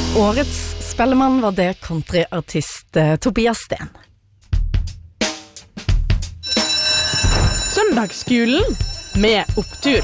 Årets spellemann var det countryartist Tobias Sten. Søndagsskolen med opptur.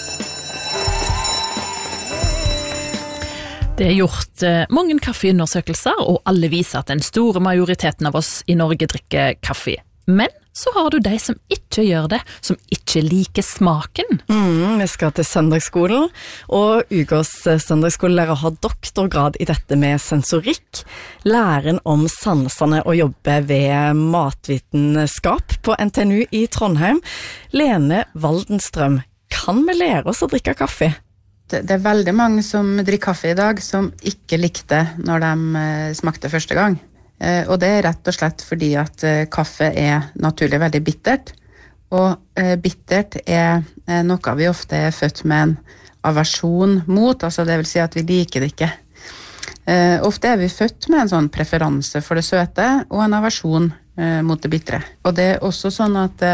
Det gjort mange kaffeundersøkelser, og alle viser at den store majoriteten av oss i Norge drikker kaffe. Men så har du de som ikke gjør det, som ikke liker smaken. Vi skal til søndagsskolen, og ukas søndagsskolelærer har doktorgrad i dette med sensorikk, læren om sansene og jobbe ved matvitenskap på NTNU i Trondheim. Lene Waldenstrøm, kan vi lære oss å drikke kaffe? Det veldig mange som drikker kaffe i dag som ikke likte når de smakte første gang. Og det rett og slett fordi at kaffe naturlig veldig bittert, og bittert noe vi ofte født med en aversjon mot, altså det vil si at vi liker det ikke. Ofte vi født med en sånn preferanse for det søte, og en aversjon mot det bittre. Og det også sånn at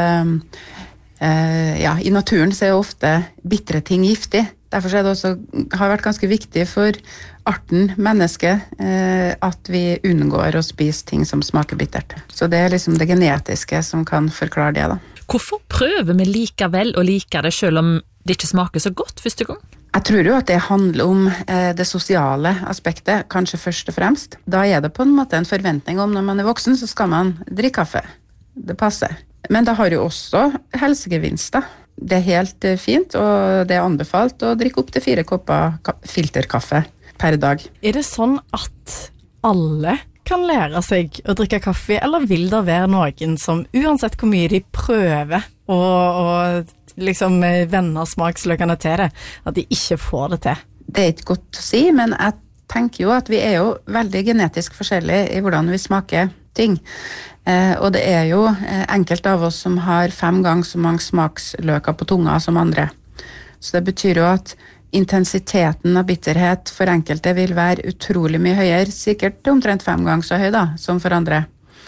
i naturen så ofte bittre ting giftig. Derfor det også har vært ganske viktig for arten menneske at vi unngår å spise ting som smaker bittert. Så det liksom det genetiske som kan forklare det da. Hvorfor prøver vi likevel å like det selv om det ikke smaker så godt første gang? Jeg tror jo at det handler om det sosiale aspektet, kanskje først og fremst. Da det på en måte en forventning om når man voksen, så skal man drikke kaffe. Det passer. Men det har jo også helsegevinster. Det helt fint, og det anbefalt å drikke opp til 4 kopper filterkaffe per dag. Det sånn at alle kan lære seg å drikke kaffe, eller vil det være noen som uansett hvor mye de prøver å liksom vende smaksløkene til det, at de ikke får det til? Det ikke godt å si, men jeg tenker jo at vi jo veldig genetisk forskjellige i hvordan vi smaker ting. Og det jo enkelte av oss som har 5 ganger så mange smaksløker på tunga som andre. Så det betyr jo at intensiteten av bitterhet for enkelte vil være utrolig mye høyere, sikkert omtrent 5 ganger så høy da, som for andre.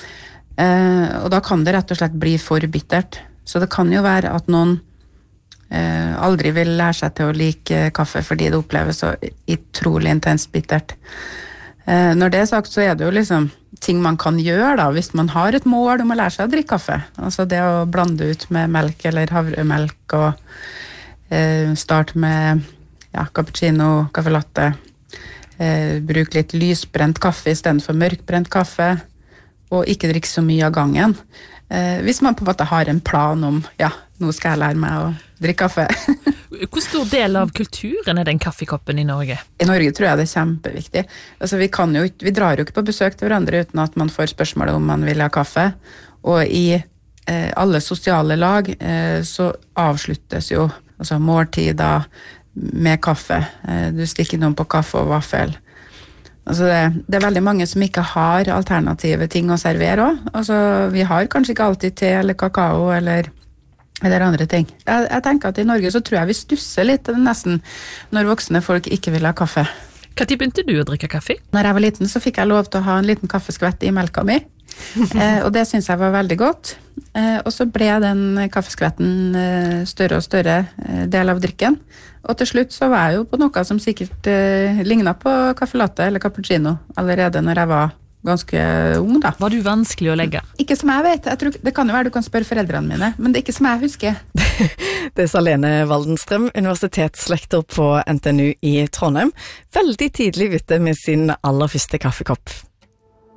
Og da kan det rett og slett bli for bittert. Så det kan jo være at noen aldri vil lære seg til å like kaffe fordi det oppleves så utrolig intenst bittert. Når det sagt så det jo liksom ting man kan gjøre da, hvis man har et mål om å lære seg å drikke kaffe. Altså det å blande ut med melk eller havremelk og starte med cappuccino, kaffe latte, bruk litt lysbrent kaffe i stedet for mørkbrent kaffe, og ikke drikke så mye av gangen. Hvis man på en måte har en plan om, nå skal jeg lære meg å drikke kaffe. Hvor stor del av kulturen den kaffekoppen i Norge? I Norge tror jeg det kjempeviktig. Altså vi drar jo ikke på besøk til hverandre uten at man får spørsmålet om man vil ha kaffe. Og i alle sosiale lag så avsluttes jo måltider med kaffe. Du stikker noen på kaffe og vaffel. Altså det veldig mange som ikke har alternative ting å servere også. Altså vi har kanskje ikke alltid te eller kakao eller andre ting. Jeg tenker at i Norge så tror jeg vi stusser litt nesten når voksne folk ikke vil ha kaffe. Hva tid begynte du å drikke kaffe? Når jeg var liten så fikk jeg lov til å ha en liten kaffeskvett i melka mi, og det synes jeg var veldig godt. Og så ble den kaffeskvetten større og større del av drikken, og til slutt så var jeg jo på noe som sikkert lignet på kaffe latte eller cappuccino allerede når jeg var ganske ung da. Var du vanskelig å legge? Ikke som jeg vet. Jeg tror, det kan jo være du kan spørre foreldrene mine, men det ikke som jeg husker. Det sa Lene Waldenstrøm, universitetslektor på NTNU i Trondheim, veldig tidlig ute med sin aller første kaffekopp.